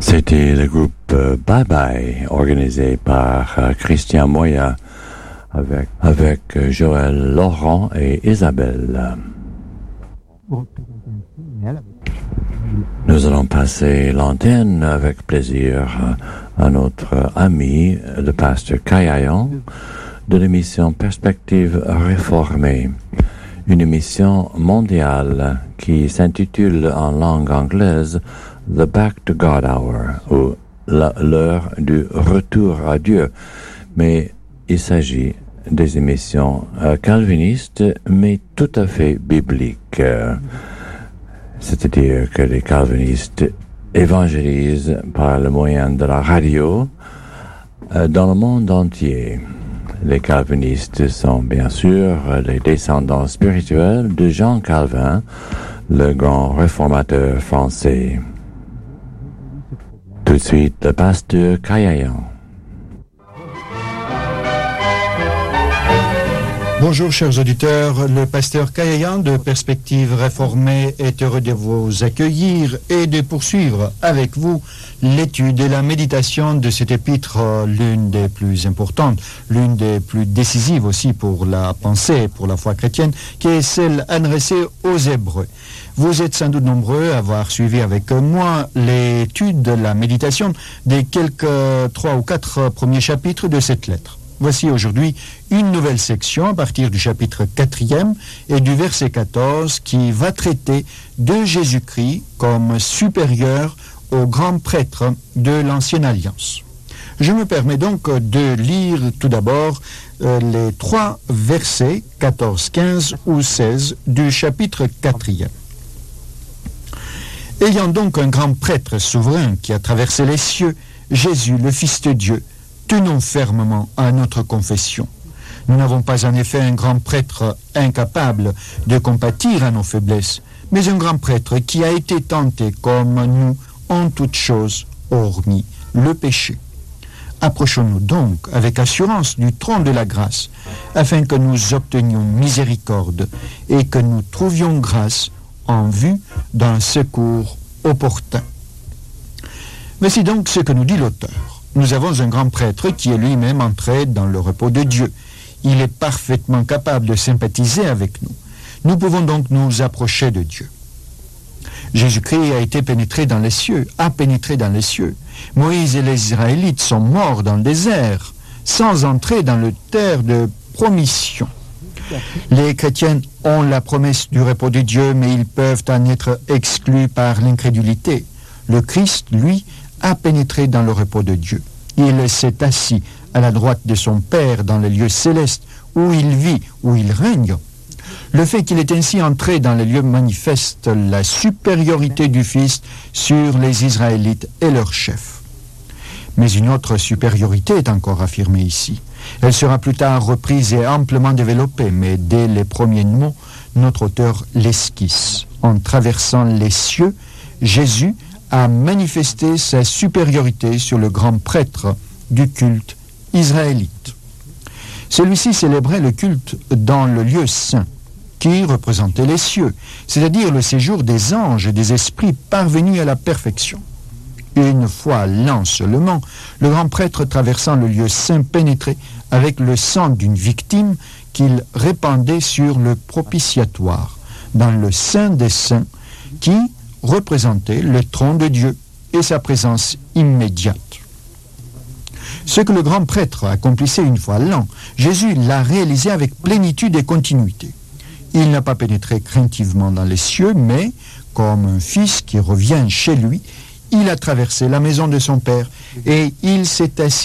C'était le groupe Bye Bye, organisé par Christian Moya avec Joël Laurent et Isabelle. Nous allons passer l'antenne avec plaisir à notre ami, le pasteur Kayayan, de l'émission Perspective Réformée, une émission mondiale qui s'intitule en langue anglaise The Back to God Hour, ou l'heure du retour à Dieu. Mais il s'agit des émissions calvinistes, mais tout à fait bibliques. C'est-à-dire que les calvinistes évangélisent par le moyen de la radio dans le monde entier. Les calvinistes sont bien sûr les descendants spirituels de Jean Calvin, le grand réformateur français. Tout de suite, le pasteur Kayayan. Bonjour chers auditeurs, le pasteur Kayayan de Perspective Réformée est heureux de vous accueillir et de poursuivre avec vous l'étude et la méditation de cette épître, l'une des plus importantes, l'une des plus décisives aussi pour la pensée, pour la foi chrétienne, qui est celle adressée aux Hébreux. Vous êtes sans doute nombreux à avoir suivi avec moi l'étude de la méditation des quelques 3 ou 4 premiers chapitres de cette lettre. Voici aujourd'hui une nouvelle section à partir du chapitre 4e et du verset 14 qui va traiter de Jésus-Christ comme supérieur au grand prêtre de l'Ancienne Alliance. Je me permets donc de lire tout d'abord les 3 versets 14, 15 ou 16 du chapitre 4e. Ayant donc un grand prêtre souverain qui a traversé les cieux, Jésus, le Fils de Dieu, tenons fermement à notre confession. Nous n'avons pas en effet un grand prêtre incapable de compatir à nos faiblesses, mais un grand prêtre qui a été tenté comme nous en toutes choses, hormis le péché. Approchons-nous donc avec assurance du trône de la grâce, afin que nous obtenions miséricorde et que nous trouvions grâce en vue d'un secours opportun. Voici donc ce que nous dit l'auteur. Nous avons un grand prêtre qui est lui-même entré dans le repos de Dieu. Il est parfaitement capable de sympathiser avec nous. Nous pouvons donc nous approcher de Dieu. Jésus-Christ a été pénétré dans les cieux, a pénétré dans les cieux. Moïse et les Israélites sont morts dans le désert, sans entrer dans le terre de promission. Les chrétiens ont la promesse du repos de Dieu, mais ils peuvent en être exclus par l'incrédulité. Le Christ, lui, a pénétré dans le repos de Dieu. Il s'est assis à la droite de son Père dans les lieux célestes, où il vit, où il règne. Le fait qu'il est ainsi entré dans les lieux manifeste la supériorité du Fils sur les Israélites et leurs chefs. Mais une autre supériorité est encore affirmée ici. Elle sera plus tard reprise et amplement développée, mais dès les premiers mots, notre auteur l'esquisse. En traversant les cieux, Jésus a manifesté sa supériorité sur le grand prêtre du culte israélite. Celui-ci célébrait le culte dans le lieu saint, qui représentait les cieux, c'est-à-dire le séjour des anges et des esprits parvenus à la perfection. Une fois l'an seulement, le grand prêtre traversant le lieu saint pénétrait avec le sang d'une victime qu'il répandait sur le propitiatoire, dans le saint des saints, qui représentait le trône de Dieu et sa présence immédiate. Ce que le grand prêtre accomplissait une fois l'an, Jésus l'a réalisé avec plénitude et continuité. Il n'a pas pénétré craintivement dans les cieux, mais, comme un fils qui revient chez lui, il a traversé la maison de son Père et il s'est assis